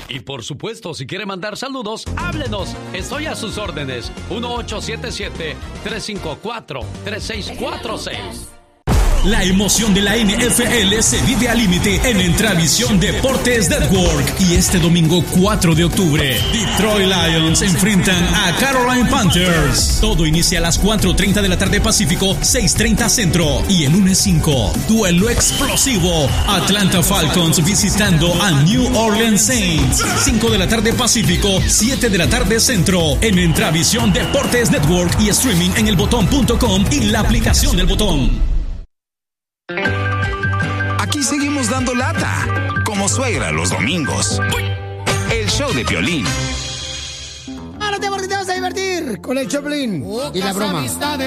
Y por supuesto, si quiere mandar saludos, háblenos. Estoy a sus órdenes. 1877-354-3646. La emoción de la NFL se vive al límite en Entravisión Deportes Network. Y este domingo 4 de octubre, Detroit Lions enfrentan a Carolina Panthers. Todo inicia a las 4:30 de la tarde Pacífico, 6:30 Centro. Y el lunes 5, duelo explosivo. Atlanta Falcons visitando a New Orleans Saints. 5 de la tarde Pacífico, 7 de la tarde Centro. En Entravisión Deportes Network y streaming en elbotón.com y la aplicación del Botón. Aquí seguimos dando lata, como suegra los domingos. El show de Piolín. Ahora te vas a divertir con el Choplin y la broma.